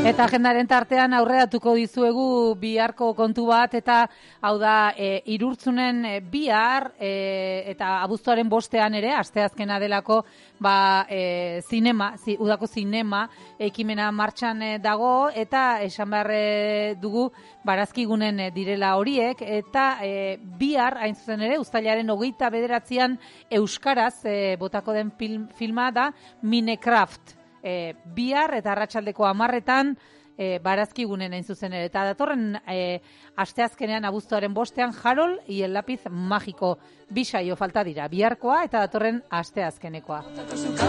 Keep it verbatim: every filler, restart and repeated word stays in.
Eta agendaren tartean aurreratuko dizuegu biharko kontu bat, eta hau da e, Irurtzunen e, bihar e, eta abuztuaren bostean ere, asteazkena delako, ba, e, zinema, zi, udako zinema ekimena martxan e, dago, eta esan behar e, dugu barazkigunen e, direla horiek, eta e, bihar, hain zuzen ere, uztailaren hogeita bederatzian euskaraz e, botako den film, filma da Minecraft. E, bihar eta arratsaldeko hamarretan e, barazkigunen hain zuzen ere. Eta datorren e, asteazkenean abuztuaren bostean Harold y el lápiz mágico bi saio falta dira. Biharkoa eta datorren asteazkenekoa.